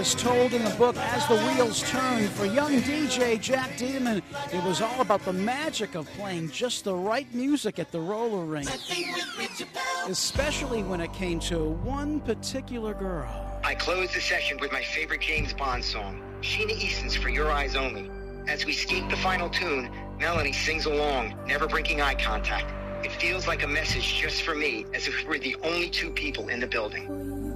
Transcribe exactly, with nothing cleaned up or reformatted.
As told in the book, As the Wheels Turn, for young D J Jack Dedeman, it was all about the magic of playing just the right music at the roller rink, especially when it came to one particular girl. I closed the session with my favorite James Bond song, Sheena Easton's For Your Eyes Only. As we skate the final tune, Melanie sings along, never breaking eye contact. It feels like a message just for me, as if we're the only two people in the building.